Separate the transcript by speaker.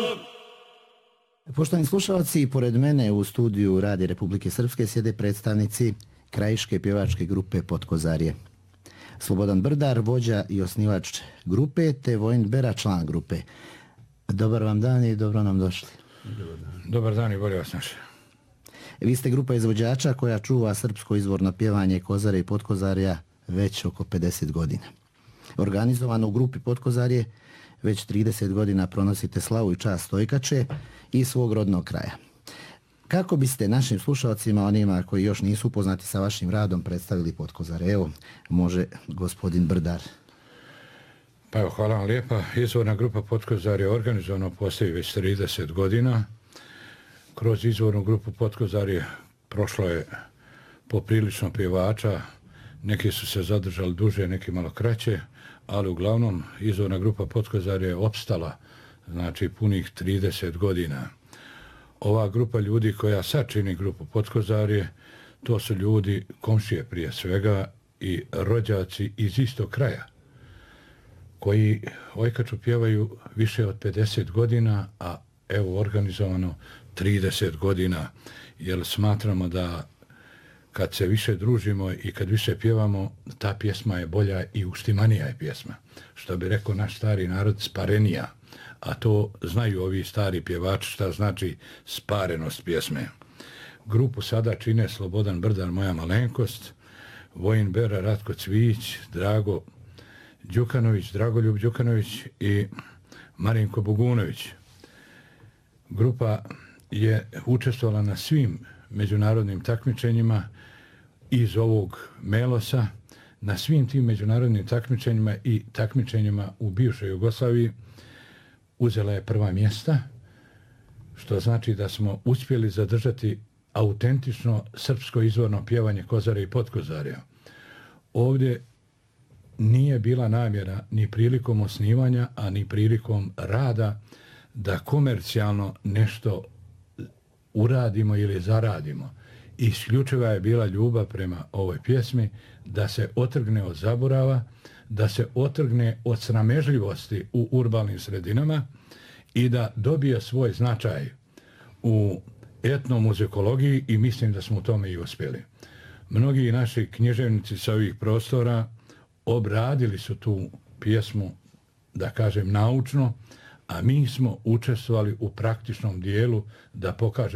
Speaker 1: Poštovani slušalci, pored mene u studiju Radija Republike Srpske sjede predstavnici krajiške pjevačke grupe Potkozarje. Slobodan Brdar, vođa i osnivač grupe, te Vojin Bera, član grupe. Dobar vam dan i dobro nam došli.
Speaker 2: Dobar dan i bolje vas naše.
Speaker 1: Vi ste grupa izvođača koja čuva srpsko izvorno pjevanje Kozare i Potkozarja već oko 50 godina. Organizovano u grupi Potkozarje već 30 godina pronosite slavu i čast Stojkače i svog rodnog kraja. Kako biste našim slušalcima, onima koji još nisu upoznati sa vašim radom, predstavili Potkozare? Evo, može gospodin Brdar.
Speaker 2: Pa evo, hvala vam lijepa. Izvorna grupa Potkozarje organizovano postoji već 30 godina. Kroz izvornu grupu Potkozarje prošlo je poprilično pjevača. Neki su se zadržali duže, neki malo kraće, ali uglavnom izvorna grupa Potkozarje je opstala, znači punih 30 godina. Ova grupa ljudi koja sad čini grupu Potkozarje, to su ljudi, komšije prije svega, i rođaci iz istog kraja, koji Ojkaču pjevaju više od 50 godina, a evo organizovano 30 godina, jer smatramo da kad se više družimo i kad više pjevamo, ta pjesma je bolja i uštimanija je pjesma. Što bi rekao naš stari narod, sparenija. A to znaju ovi stari pjevači šta znači sparenost pjesme. Grupu sada čine Slobodan Brdar, moja malenkost, Vojin Bera, Ratko Cvijić, Drago Đukanović, Dragoljub Đukanović i Marinko Bogunović. Grupa je učestvovala na svim međunarodnim takmičenjima iz ovog Melosa, na svim tim međunarodnim takmičenjima i takmičenjima u bivšoj Jugoslaviji uzela je prva mjesta, što znači da smo uspjeli zadržati autentično srpsko izvorno pjevanje Kozare i Potkozarja. Ovdje nije bila namjera ni prilikom osnivanja, a ni prilikom rada da komercijalno nešto uradimo ili zaradimo. Isključiva je bila ljubav prema ovoj pjesmi, da se otrgne od zaborava, da se otrgne od sramežljivosti u urbanim sredinama i da dobije svoj značaj u etnomuzikologiji i mislim da smo u tome i uspjeli. Mnogi naši književnici sa ovih prostora obradili su tu pjesmu, da kažem, naučno, a mi smo učestvovali u praktičnom dijelu da pokažemo